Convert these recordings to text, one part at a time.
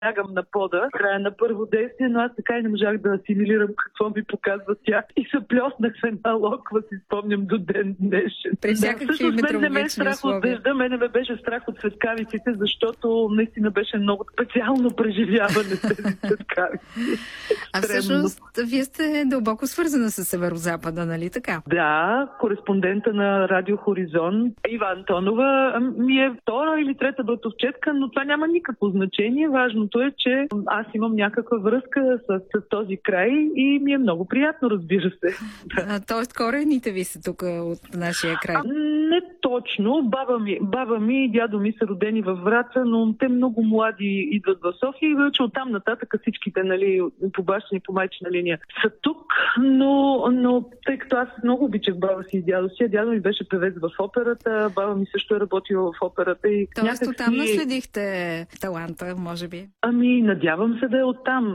бягам на пода, края на първо действие, но аз така и не можах да асимилирам какво ми показва тя. И се плеснах в една локва, си спомням до ден днешен. При всякакви метеорологични условия. Мене ме беше страх от светкавиците, защото наистина беше много специално преживяване с тези светкавици. А всъщност, вие сте дълбоко свързана с Северозапада, нали така? Да, кореспондента на Радио Хоризонт Ива Антонова ми е втора или трета братовчетка, но това няма никакво значение. Важното е, че аз имам някаква връзка с този край и ми е много приятно, разбира се. Тоест корените ви са тук от нашия край? Не точно. Баба ми и дядо ми са родени във Враца, но те много млади идват в София и вече оттам нататък всичките, нали, по бащина и по майчина линия са тук, но тъй като аз много обичах баба си и дядо си, дядо ми беше певец в операта, баба ми също е работила в операта. Тоест оттам наследихте таланта, може би? Надявам се да е оттам,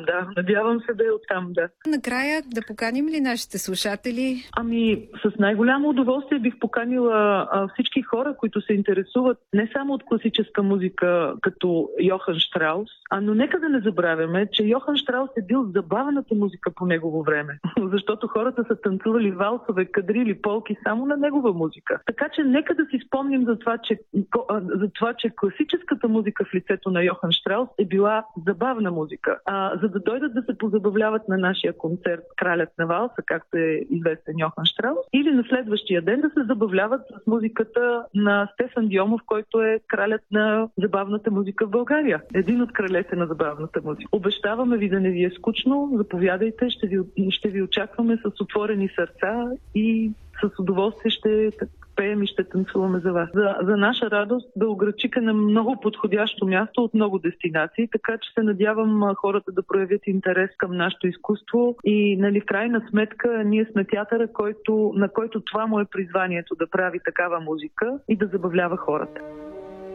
да. Накрая да поканим ли нашите слушатели? С най-голямо удоволствие бих поканила всички хора, които се интересуват не само от класическа музика, като Йохан Штраус, но нека да не забравяме, че Йохан Штраус е бил забавената музика по негово време. Защото хората са танцували валсове, кадрили, полки само на негова музика. Така че нека да си спомним за това, че класическата музика в лицето на Йохан Штраус е била забавна музика. За да дойдат да се позабавляват на нашия концерт Кралят на валса, както е известен Йохан Штраус, или на следващия ден да се забавляват с музиката на Стефан Дьомов, който е кралят на забавната музика в България. Един от кралете на забавната музика. Обещаваме ви да не ви е скучно, заповядайте, ще ви очакваме с отворени сърца и с удоволствие ще пеем и ще танцуваме за вас. За наша радост Белоградчик е на много подходящо място от много дестинации, така че се надявам хората да проявят интерес към нашето изкуство и в крайна сметка ние сме театъра, на който това му е призванието, да прави такава музика и да забавлява хората.